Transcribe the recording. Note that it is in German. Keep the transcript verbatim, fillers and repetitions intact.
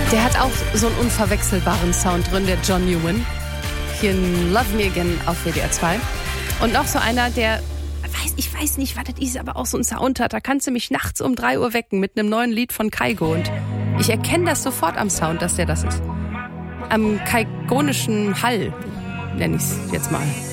Der hat auch so einen unverwechselbaren Sound drin, der John Newman. Hier in Love Me Again auf W D R zwei. Und noch so einer, der, weiß, ich weiß nicht, was das ist, aber auch so einen Sound hat. Da kannst du mich nachts um drei Uhr wecken mit einem neuen Lied von Kygo. Und ich erkenne das sofort am Sound, dass der das ist. Am kaigonischen Hall, nenne ich es jetzt mal.